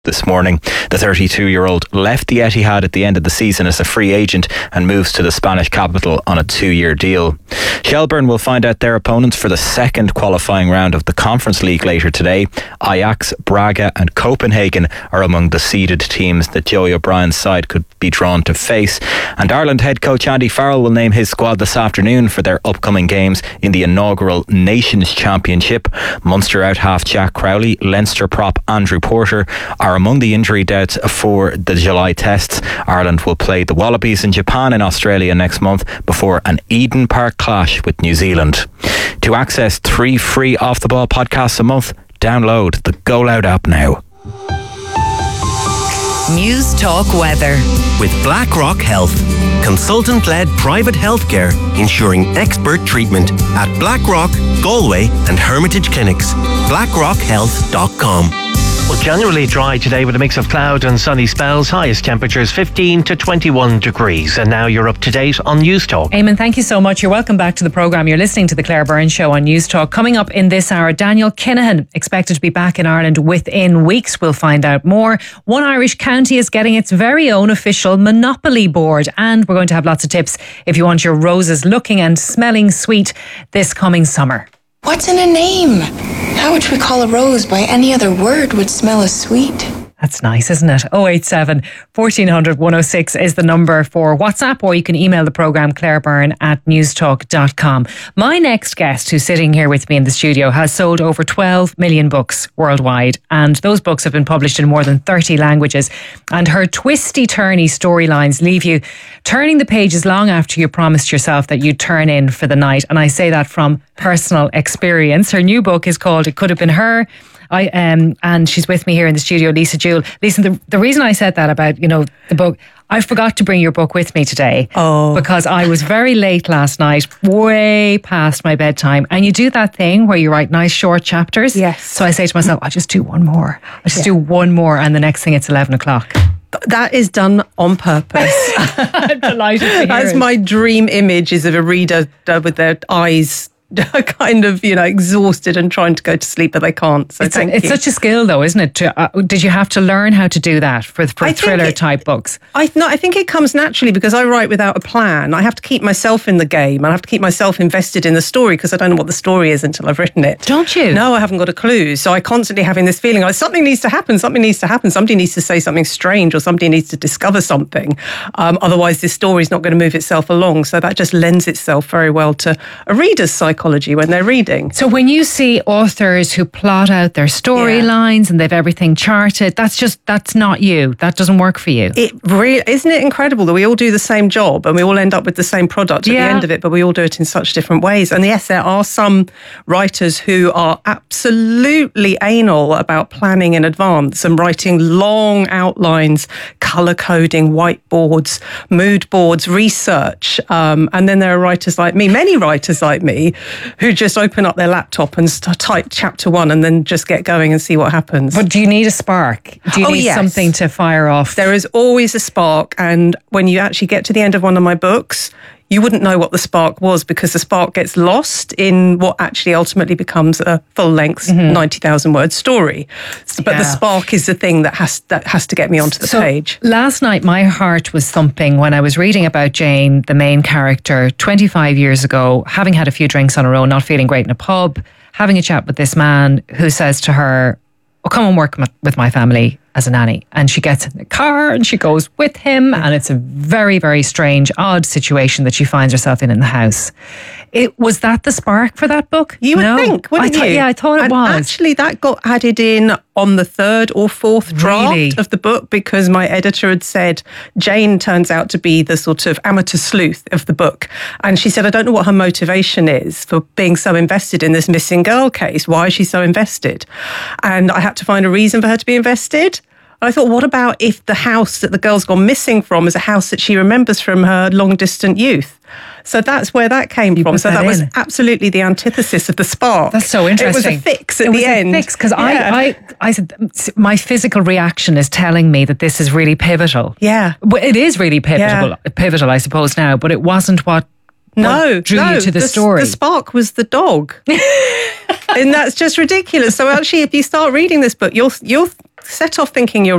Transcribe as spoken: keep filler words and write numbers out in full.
this morning. The thirty-two-year-old left the Etihad at the end of the season as a free agent and moves to the Spanish capital on a two-year deal. Shelbourne will find out their opponents for the second qualifying round of the Conference League later today. Ajax, Braga and Copenhagen are among the seeded teams that Joey O'Brien's side could be drawn to face. And Ireland head coach Andy Farrell will name his squad this afternoon for their upcoming games in the inaugural Nations Championship. Munster out half Jack Crowley, Leinster prop Andrew Porter are among the injury deaths for the July tests. Ireland will play the Wallabies in Japan and Australia next month before an Eden Park clash with New Zealand. To access three free Off the Ball podcasts a month, download the Go Loud app now. News Talk Weather with BlackRock Health, consultant-led private healthcare ensuring expert treatment at BlackRock, Galway and Hermitage Clinics. blackrock health dot com. Well, generally dry today with a mix of cloud and sunny spells. Highest temperatures fifteen to twenty-one degrees. And now you're up to date on News Talk. Eamon, thank you so much. You're welcome back to the programme. You're listening to the Claire Byrne Show on News Talk. Coming up in this hour, Daniel Kinahan expected to be back in Ireland within weeks. We'll find out more. One Irish county is getting its very own official Monopoly board, and we're going to have lots of tips if you want your roses looking and smelling sweet this coming summer. What's in a name? How would we call a rose by any other word would smell as sweet? That's nice, isn't it? oh eight seven, fourteen hundred, one oh six is the number for WhatsApp, or you can email the programme Claire Byrne at newstalk dot com. My next guest, who's sitting here with me in the studio, has sold over twelve million books worldwide, and those books have been published in more than thirty languages. And her twisty-turny storylines leave you turning the pages long after you promised yourself that you'd turn in for the night. And I say that from personal experience. Her new book is called It Could Have Been Her. I um and she's with me here in the studio, Lisa Jewell. Lisa, the, the reason I said that about, you know, the book, I forgot to bring your book with me today. Oh. Because I was very late last night, way past my bedtime. And you do that thing where you write nice short chapters. Yes. So I say to myself, I'll just do one more. I'll just yeah. do one more. And the next thing it's eleven o'clock. That is done on purpose. I'm delighted to hear That's it. my dream image, is of a reader uh, with their eyes kind of, you know, exhausted and trying to go to sleep, but they can't. So it's, thank a, it's you. such a skill, though, isn't it? To, uh, did you have to learn how to do that for, for thriller it, type books? I no, I think it comes naturally because I write without a plan. I have to keep myself in the game. I have to keep myself invested in the story because I don't know what the story is until I've written it. Don't you? No, I haven't got a clue. So I constantly having this feeling like something needs to happen. Something needs to happen. Somebody needs to say something strange, or somebody needs to discover something. Um, otherwise, this story is not going to move itself along. So that just lends itself very well to a reader's psychology when they're reading. So when you see authors who plot out their storylines yeah. and they've everything charted, that's just, that's not you. That doesn't work for you. It really, isn't it incredible that we all do the same job and we all end up with the same product at yeah. the end of it, but we all do it in such different ways. And yes, there are some writers who are absolutely anal about planning in advance and writing long outlines, colour coding, whiteboards, mood boards, research. Um, and then there are writers like me, many writers like me, who just open up their laptop and st- type chapter one and then just get going and see what happens. But do you need a spark? Do you oh, need yes. something to fire off? There is always a spark, and when you actually get to the end of one of my books, you wouldn't know what the spark was because the spark gets lost in what actually ultimately becomes a full-length mm-hmm. ninety thousand word story. So, but yeah. the spark is the thing that has that has to get me onto the so page. Last night, my heart was thumping when I was reading about Jane, the main character, twenty-five years ago, having had a few drinks on her own, not feeling great in a pub, having a chat with this man who says to her, oh, come and work with my family as a nanny. And she gets in the car and she goes with him, and it's a very, very strange, odd situation that she finds herself in in the house. It was that the spark for that book? You would no? think, wouldn't I th- you? Yeah, I thought it and was. Actually, that got added in on the third or fourth draft really? of the book because my editor had said Jane turns out to be the sort of amateur sleuth of the book. And she said, I don't know what her motivation is for being so invested in this missing girl case. Why is she so invested? And I had to find a reason for her to be invested. I thought, what about if the house that the girl's gone missing from is a house that she remembers from her long-distant youth? So that's where that came you from. So that, that was in. absolutely the antithesis of the spark. That's so interesting. It was a fix at it the was end. A fix because yeah. I, I, I said my physical reaction is telling me that this is really pivotal. Yeah, well, it is really pivotal. Yeah. Pivotal, I suppose now, but it wasn't what. No, what drew no, you to the, the story. The spark was the dog. And that's just ridiculous. So actually, if you start reading this book, you'll you'll set off thinking you're